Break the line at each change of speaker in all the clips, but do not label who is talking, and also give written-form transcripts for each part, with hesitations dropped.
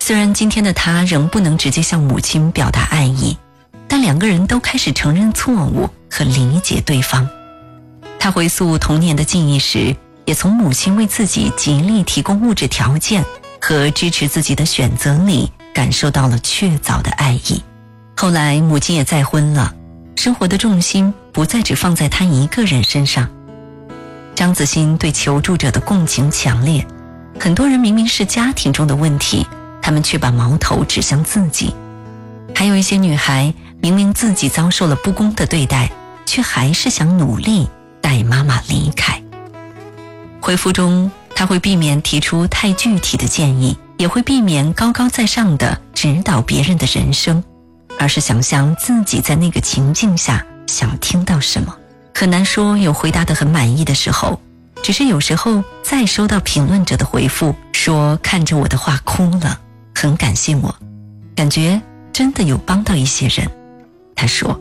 虽然今天的他仍不能直接向母亲表达爱意，但两个人都开始承认错误和理解对方。他回溯童年的记忆时，也从母亲为自己极力提供物质条件和支持自己的选择里感受到了确凿的爱意。后来母亲也再婚了，生活的重心不再只放在他一个人身上。张子欣对求助者的共情强烈，很多人明明是家庭中的问题，他们却把矛头指向自己。还有一些女孩明明自己遭受了不公的对待，却还是想努力带妈妈离开。回复中，他会避免提出太具体的建议，也会避免高高在上的指导别人的人生，而是想象自己在那个情境下想听到什么。很难说有回答得很满意的时候，只是有时候再收到评论者的回复说看着我的话哭了，很感谢我，感觉真的有帮到一些人。他说，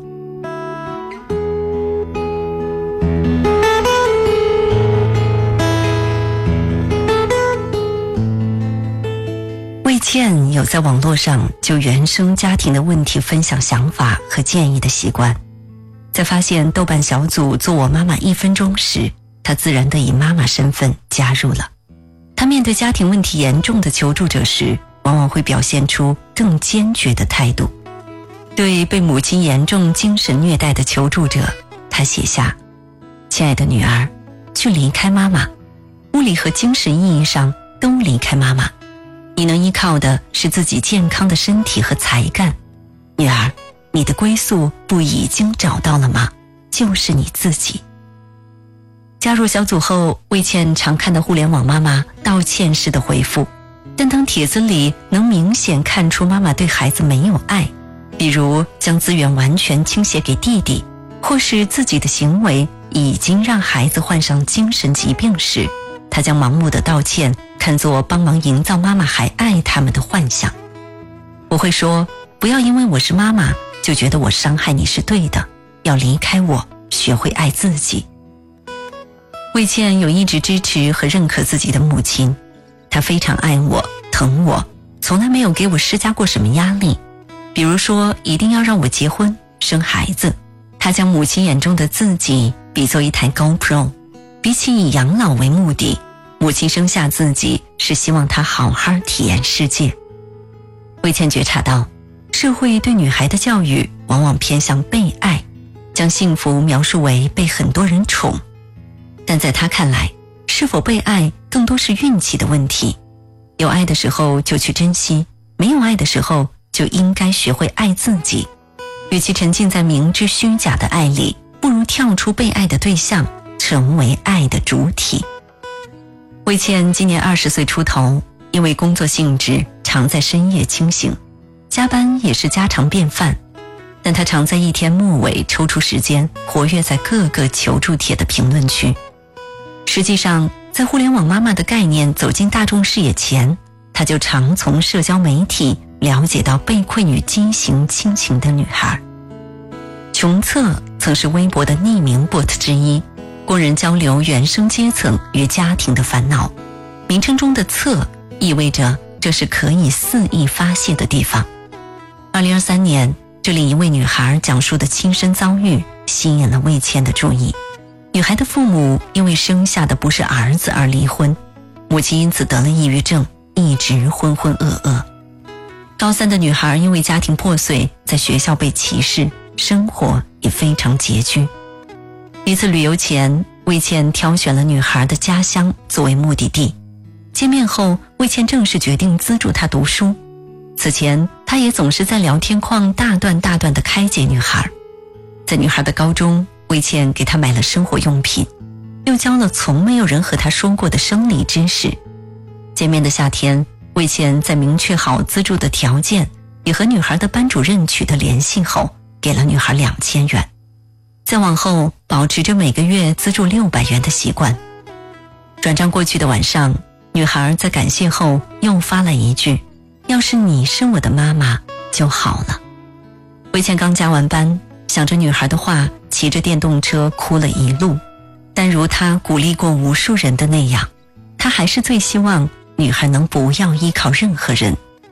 魏倩有在网络上就原生家庭的问题分享想法和建议的习惯。在发现豆瓣小组做我妈妈1分钟时，她自然地以妈妈身份加入了。她面对家庭问题严重的求助者时，往往会表现出更坚决的态度。对被母亲严重精神虐待的求助者，她写下：亲爱的女儿，去离开妈妈，物理和精神意义上都离开妈妈。你能依靠的是自己健康的身体和才干。女儿，你的归宿不已经找到了吗？就是你自己。加入小组后，魏倩常看到互联网妈妈道歉式的回复，但当帖子里能明显看出妈妈对孩子没有爱，比如将资源完全倾斜给弟弟，或是自己的行为已经让孩子患上精神疾病时，她将盲目的道歉看作帮忙营造妈妈还爱他们的幻想。我会说，不要因为我是妈妈就觉得我伤害你是对的，要离开我，学会爱自己。魏倩有一直支持和认可自己的母亲，她非常爱我，疼我，从来没有给我施加过什么压力。比如说一定要让我结婚生孩子，她将母亲眼中的自己比作一台 GoPro， 比起以养老为目的，母亲生下自己是希望她好好体验世界。魏倩觉察到社会对女孩的教育往往偏向被爱，将幸福描述为被很多人宠。但在她看来，是否被爱更多是运气的问题。有爱的时候就去珍惜，没有爱的时候就应该学会爱自己。与其沉浸在明知虚假的爱里，不如跳出被爱的对象，成为爱的主体。魏倩今年20岁出头，因为工作性质常在深夜清醒，加班也是家常便饭，但她常在一天末尾抽出时间活跃在各个求助帖的评论区。实际上，在互联网妈妈的概念走进大众视野前，她就常从社交媒体了解到被困于畸形亲情的女孩。穷策曾是微博的匿名 bot 之一，供人交流原生阶层与家庭的烦恼。名称中的策意味着这是可以肆意发泄的地方。2023年，这里一位女孩讲述的亲身遭遇吸引了魏倩的注意。女孩的父母因为生下的不是儿子而离婚，母亲因此得了抑郁症，一直浑浑噩噩。高3的女孩因为家庭破碎，在学校被歧视，生活也非常拮据。一次旅游前，魏倩挑选了女孩的家乡作为目的地。见面后，魏倩正式决定资助她读书。此前，她也总是在聊天框大段大段地开解女孩。在女孩的高中，魏倩给她买了生活用品，又教了从没有人和她说过的生理知识。见面的夏天，魏倩在明确好资助的条件，也和女孩的班主任取得联系后，给了女孩2000元。再往后，保持着每个月资助600元的习惯。转账过去的晚上，女孩在感谢后又发了一句：要是你是我的妈妈就好了。魏倩刚加完班，想着女孩的话，骑着电动车哭了一路。但如她鼓励过无数人的那样，她还是最希望女孩能不要依靠任何人，